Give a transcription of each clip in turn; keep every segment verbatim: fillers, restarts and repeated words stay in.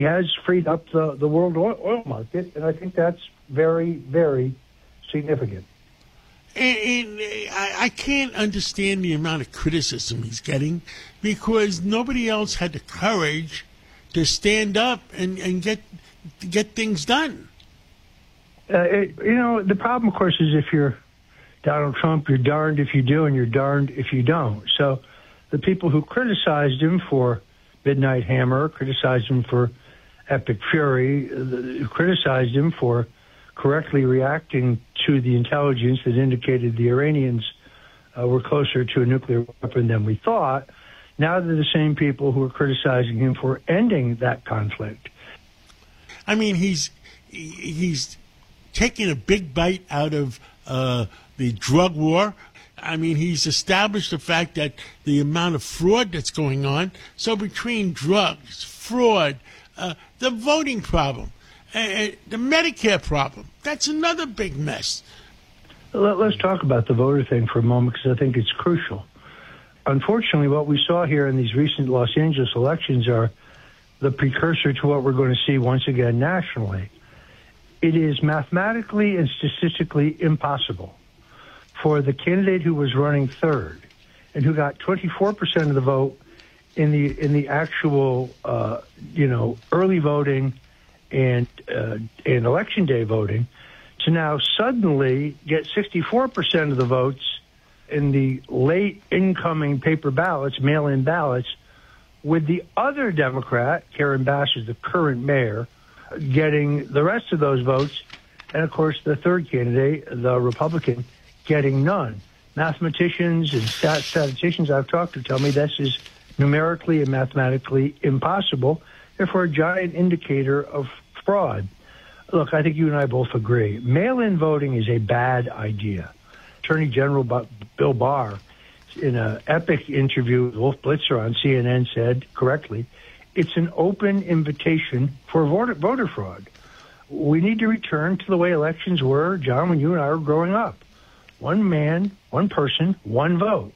He has freed up the, the world oil, oil market, and I think that's very, very significant. And, and I, I can't understand the amount of criticism he's getting because nobody else had the courage to stand up and, and get get things done. Uh, it, you know, the problem, of course, is if you're Donald Trump, you're darned if you do and you're darned if you don't. So the people who criticized him for Midnight Hammer, criticized him for Epic Fury, uh, criticized him for correctly reacting to the intelligence that indicated the Iranians uh, were closer to a nuclear weapon than we thought. Now they're the same people who are criticizing him for ending that conflict. I mean, he's he's taking a big bite out of uh, the drug war. I mean, he's established the fact that the amount of fraud that's going on. So between drugs, fraud, uh, the voting problem, uh, the Medicare problem, that's another big mess. Let, let's talk about the voter thing for a moment because I think it's crucial. Unfortunately, what we saw here in these recent Los Angeles elections are the precursor to what we're going to see once again nationally. It is mathematically and statistically impossible for the candidate who was running third and who got twenty-four percent of the vote in the in the actual, uh, you know, early voting and uh, and election day voting to now suddenly get sixty-four percent of the votes in the late incoming paper ballots, mail-in ballots, with the other Democrat, Karen Bass, is the current mayor, getting the rest of those votes, and of course the third candidate, the Republican, getting none. Mathematicians and stat- statisticians I've talked to tell me this is numerically and mathematically impossible, therefore a giant indicator of fraud. Look, I think you and I both agree. Mail-in voting is a bad idea. Attorney General Bill Barr, in an epic interview with Wolf Blitzer on C N N, said correctly, it's an open invitation for voter, voter fraud. We need to return to the way elections were, John, when you and I were growing up. One man, one person, one vote.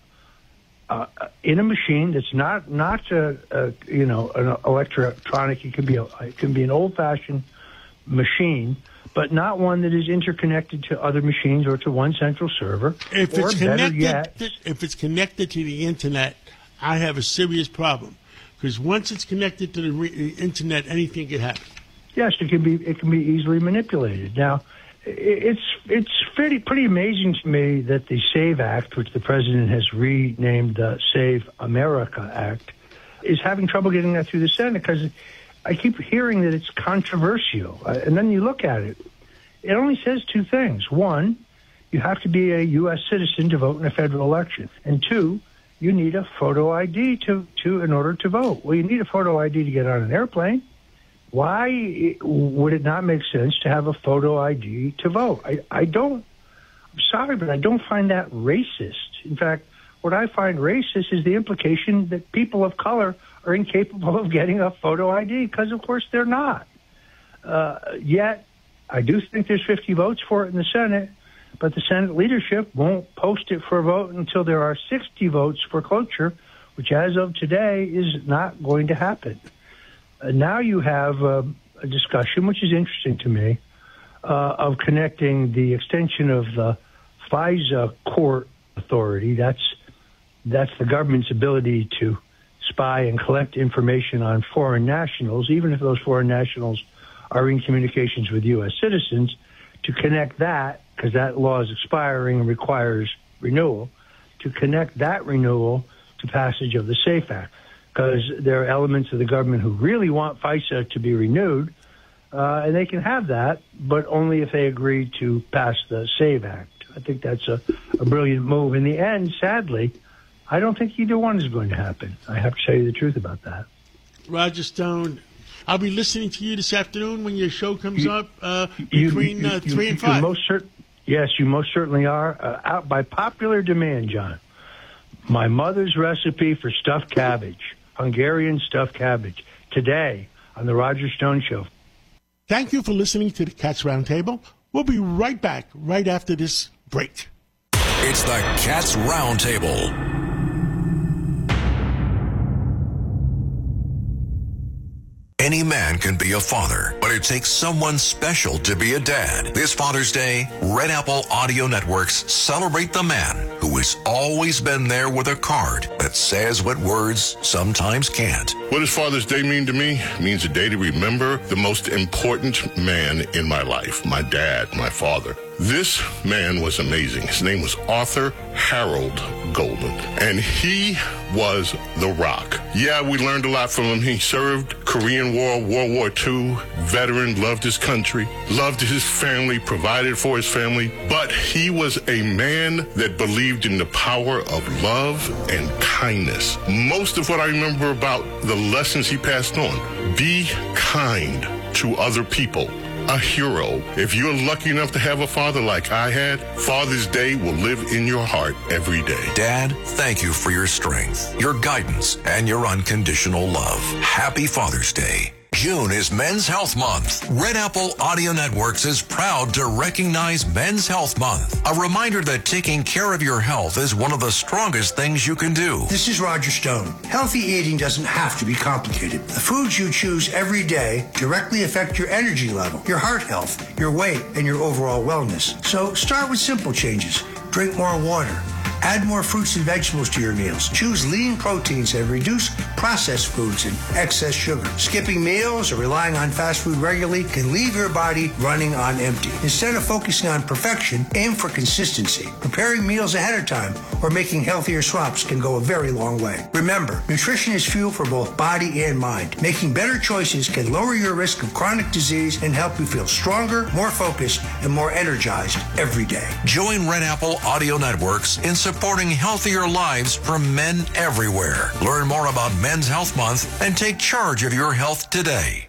Uh, in a machine that's not not a, a you know an electronic. It can be a, it can be an old-fashioned machine, but not one that is interconnected to other machines or to one central server. If or it's better connected, yet, to, if it's connected to the internet, I have a serious problem because once it's connected to the re- internet, anything can happen. Yes, it can be. It can be easily manipulated. Now, it's it's pretty pretty amazing to me that the SAVE Act, which the president has renamed the Save America Act, is having trouble getting that through the Senate because I keep hearing that it's controversial. Uh, and then you look at it, it only says two things. One, you have to be a U S citizen to vote in a federal election. And two, you need a photo I D to, to in order to vote. Well, you need a photo I D to get on an airplane. Why would it not make sense to have a photo I D to vote? I, I don't, I'm sorry, but I don't find that racist. In fact, what I find racist is the implication that people of color are incapable of getting a photo I D, because of course they're not. Uh, yet, I do think there's fifty votes for it in the Senate, but the Senate leadership won't post it for a vote until there are sixty votes for cloture, which as of today is not going to happen. Uh, now you have uh, a discussion, which is interesting to me, uh, of connecting the extension of the FISA court authority. That's that's the government's ability to spy and collect information on foreign nationals, even if those foreign nationals are in communications with U S citizens, to connect that, because that law is expiring and requires renewal, to connect that renewal to passage of the SAFE Act. Because there are elements of the government who really want FISA to be renewed, uh, and they can have that, but only if they agree to pass the SAVE Act. I think that's a, a brilliant move. In the end, sadly, I don't think either one is going to happen. I have to tell you the truth about that. Roger Stone, I'll be listening to you this afternoon when your show comes you, up uh, you, between you, uh, you, three you, and five. Most cer- yes, you most certainly are. Uh, out by popular demand, John. My mother's recipe for stuffed cabbage, Hungarian stuffed cabbage, today on the Roger Stone Show. Thank you for listening to the Cats Roundtable. We'll be right back right after this break. It's the Cats Roundtable. Any man man can be a father, but it takes someone special to be a dad. This Father's Day, Red Apple Audio Networks celebrate the man who has always been there with a card that says what words sometimes can't. What does Father's Day mean to me? It means a day to remember the most important man in my life, my dad, my father. This man was amazing. His name was Arthur Harold Golden, and he was the rock. Yeah, we learned a lot from him. He served Korean War, World War Two, veteran, loved his country, loved his family, provided for his family, but he was a man that believed in the power of love and kindness. Most of what I remember about the lessons he passed on: be kind to other people. A hero. If you're lucky enough to have a father like I had, Father's Day will live in your heart every day. Dad, thank you for your strength, your guidance, and your unconditional love. Happy Father's Day. June is Men's Health Month. Red Apple Audio Networks is proud to recognize Men's Health Month. A reminder that taking care of your health is one of the strongest things you can do. This is Roger Stone. Healthy eating doesn't have to be complicated. The foods you choose every day directly affect your energy level, your heart health, your weight, and your overall wellness. So start with simple changes. Drink more water. Add more fruits and vegetables to your meals. Choose lean proteins and reduce processed foods and excess sugar. Skipping meals or relying on fast food regularly can leave your body running on empty. Instead of focusing on perfection, aim for consistency. Preparing meals ahead of time or making healthier swaps can go a very long way. Remember, nutrition is fuel for both body and mind. Making better choices can lower your risk of chronic disease and help you feel stronger, more focused, and more energized every day. Join Red Apple Audio Networks in supporting healthier lives for men everywhere. Learn more about Men's Health Month and take charge of your health today.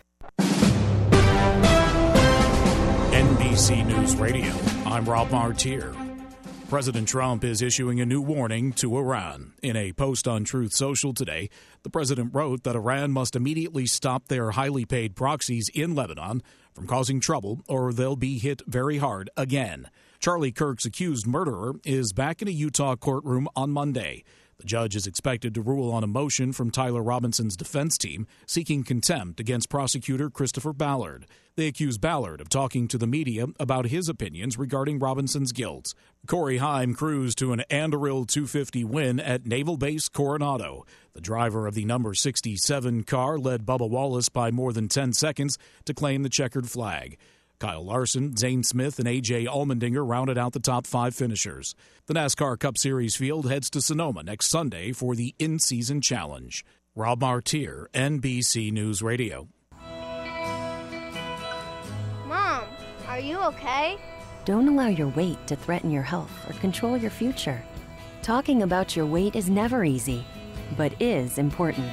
N B C News Radio, I'm Rob Martier. President Trump is issuing a new warning to Iran. In a post on Truth Social today, the president wrote that Iran must immediately stop their highly paid proxies in Lebanon from causing trouble or they'll be hit very hard again. Charlie Kirk's accused murderer is back in a Utah courtroom on Monday. The judge is expected to rule on a motion from Tyler Robinson's defense team seeking contempt against prosecutor Christopher Ballard. They accuse Ballard of talking to the media about his opinions regarding Robinson's guilt. Corey Haim cruised to an Anduril two fifty win at Naval Base Coronado. The driver of the number sixty-seven car led Bubba Wallace by more than ten seconds to claim the checkered flag. Kyle Larson, Zane Smith, and A J Allmendinger rounded out the top five finishers. The NASCAR Cup Series field heads to Sonoma next Sunday for the in-season challenge. Rob Martier, N B C News Radio. Mom, are you okay? Don't allow your weight to threaten your health or control your future. Talking about your weight is never easy, but is important.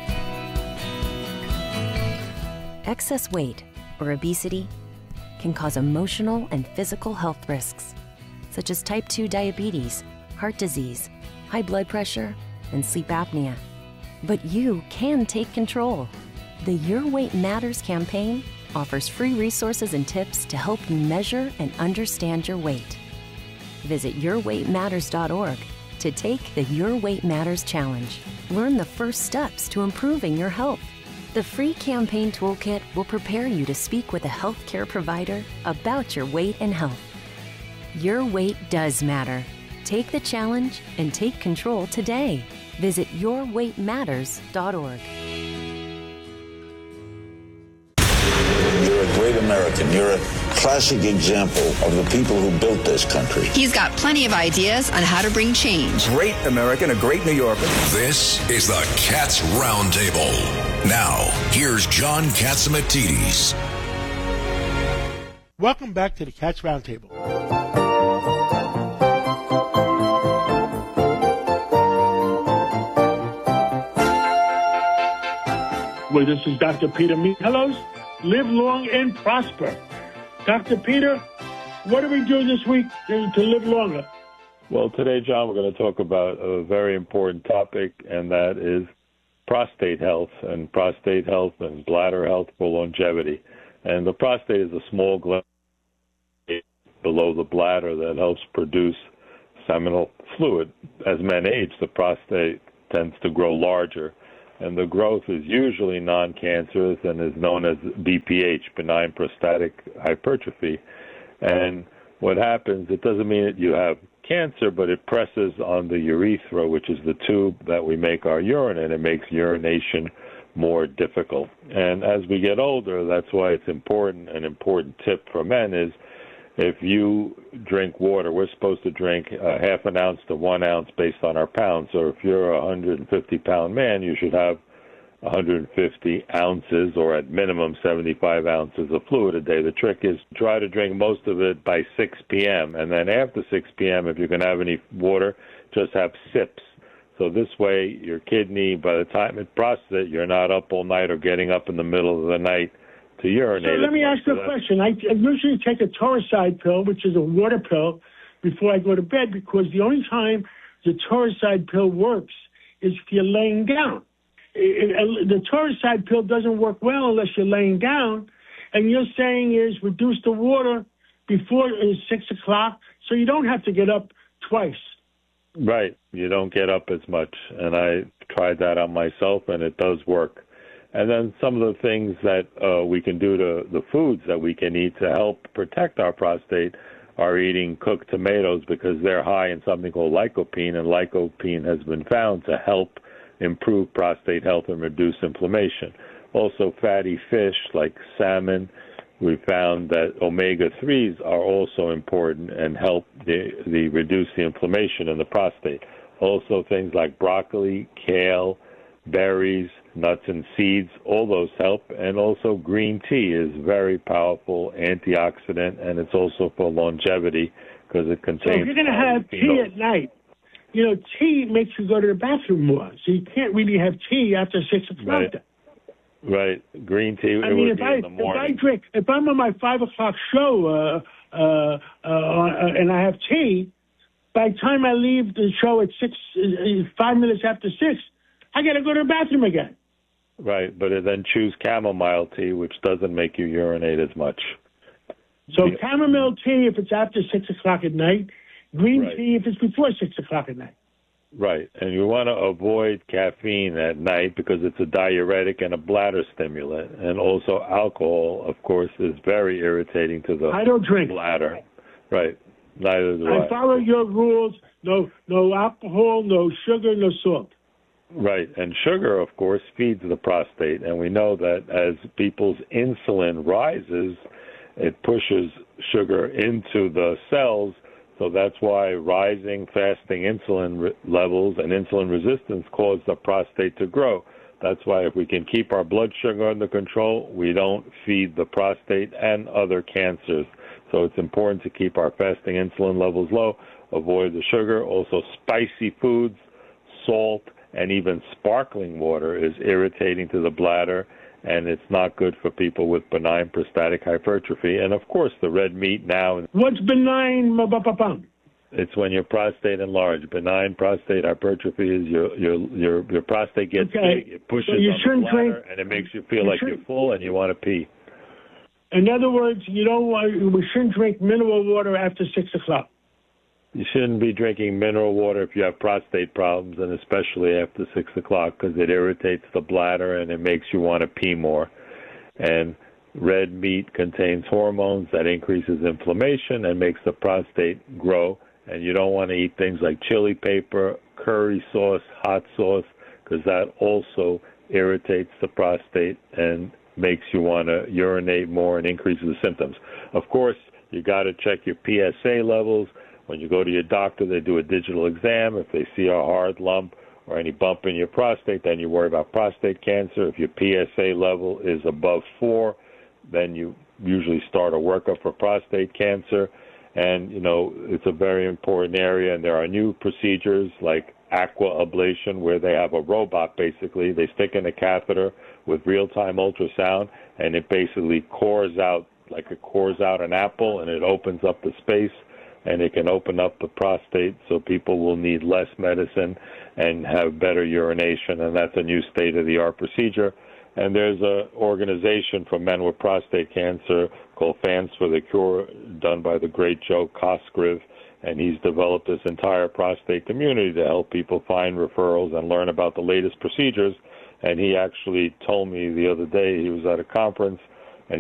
Excess weight, or obesity, can cause emotional and physical health risks, such as type two diabetes, heart disease, high blood pressure, and sleep apnea. But you can take control. The Your Weight Matters campaign offers free resources and tips to help you measure and understand your weight. Visit your weight matters dot org to take the Your Weight Matters Challenge. Learn the first steps to improving your health. The free campaign toolkit will prepare you to speak with a healthcare provider about your weight and health. Your weight does matter. Take the challenge and take control today. Visit your weight matters dot org. You're a great American. You're a classic example of the people who built this country. He's got plenty of ideas on how to bring change. Great American, a great New Yorker. This is the Cats Roundtable. Now, here's John Catsimatidis. Welcome back to the Cats Roundtable. Well, this is Doctor Peter Michalos. Live long and prosper. Doctor Peter, what do we do this week to, to live longer? Well, today, John, we're going to talk about a very important topic, and that is prostate health and prostate health and bladder health for longevity. And the prostate is a small gland below the bladder that helps produce seminal fluid. As men age, the prostate tends to grow larger, and the growth is usually non-cancerous and is known as B P H, benign prostatic hypertrophy. And what happens, it doesn't mean that you have cancer, but it presses on the urethra, which is the tube that we make our urine in. It makes urination more difficult. And as we get older, that's why it's important. An important tip for men is if you drink water, we're supposed to drink uh, half an ounce to one ounce based on our pounds. So if you're a one hundred fifty pound man, you should have one hundred fifty ounces, or at minimum seventy-five ounces of fluid a day. The trick is try to drink most of it by six p.m. And then after six p.m., if you can have any water, just have sips. So this way, your kidney, by the time it processes it, you're not up all night or getting up in the middle of the night to urinate. So let me ask you a question. I, I usually take a Toroside pill, which is a water pill, before I go to bed, because the only time the Toroside pill works is if you're laying down. It, it, the Toroside pill doesn't work well unless you're laying down, and you're saying is reduce the water before uh, six o'clock, so you don't have to get up twice. Right. You don't get up as much, and I tried that on myself, and it does work. And then some of the things that uh, we can do to the foods that we can eat to help protect our prostate are eating cooked tomatoes, because they're high in something called lycopene, and lycopene has been found to help improve prostate health and reduce inflammation. Also, fatty fish like salmon, we found that omega threes are also important and help the, the reduce the inflammation in the prostate. Also, things like broccoli, kale, berries, nuts and seeds, all those help. And also green tea is very powerful antioxidant, and it's also for longevity because it contains... So if you're going to have tea at night, you know, tea makes you go to the bathroom more, so you can't really have tea after six o'clock. Right. Right. Green tea, I it mean, would if be I, in the morning. if I drink, if I'm on my five o'clock show uh, uh, uh, and I have tea, by the time I leave the show at six, uh, five minutes after six, I got to go to the bathroom again. Right, but then choose chamomile tea, which doesn't make you urinate as much. So Yeah. chamomile tea if it's after six o'clock at night, green Right. tea if it's before six o'clock at night. Right, and you want to avoid caffeine at night because it's a diuretic and a bladder stimulant. And also alcohol, of course, is very irritating to the I don't drink. bladder. Right, neither do I. I follow your rules. No, no alcohol, no sugar, no salt. Right, and sugar, of course, feeds the prostate, and we know that as people's insulin rises, it pushes sugar into the cells, so that's why rising fasting insulin re- levels and insulin resistance cause the prostate to grow. That's why if we can keep our blood sugar under control, we don't feed the prostate and other cancers. So it's important to keep our fasting insulin levels low, avoid the sugar. Also, spicy foods, salt, and even sparkling water is irritating to the bladder, and it's not good for people with benign prostatic hypertrophy. And, of course, the red meat now. What's benign? Ba-ba-ba-bum? It's when your prostate enlarged. Benign prostate hypertrophy is your your your, your prostate gets Okay. big, it pushes So you on the shouldn't bladder, drink- and it makes you feel you like shouldn't- you're full and you want to pee. In other words, you don't want, we shouldn't drink mineral water after six o'clock. You shouldn't be drinking mineral water if you have prostate problems, and especially after six o'clock, because it irritates the bladder and it makes you want to pee more. And red meat contains hormones that increases inflammation and makes the prostate grow. And you don't want to eat things like chili paper, curry sauce, hot sauce, because that also irritates the prostate and makes you want to urinate more and increases the symptoms. Of course, you got to check your P S A levels. When you go to your doctor, they do a digital exam. If they see a hard lump or any bump in your prostate, then you worry about prostate cancer. If your P S A level is above four, then you usually start a workup for prostate cancer. And, you know, it's a very important area, and there are new procedures like aqua ablation where they have a robot, basically. They stick in a catheter with real-time ultrasound, and it basically cores out, like it cores out an apple, and it opens up the space, and it can open up the prostate so people will need less medicine and have better urination, and that's a new state-of-the-art procedure. And there's an organization for men with prostate cancer called Fans for the Cure, done by the great Joe Cosgrove, and he's developed this entire prostate community to help people find referrals and learn about the latest procedures. And he actually told me the other day he was at a conference